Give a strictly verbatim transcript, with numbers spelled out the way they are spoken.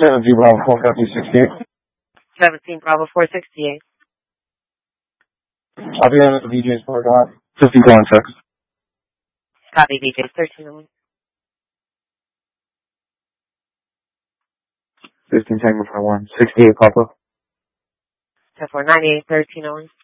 seventeen Bravo four fifty sixty-eight. seventeen Bravo four sixty-eight. I'll be in at the V J's parking lot. fifty going six. Copy, V J's thirteen oh one. fifteen Tango for one. sixty-eight Papa. ten four ninety-eight thirteen oh one.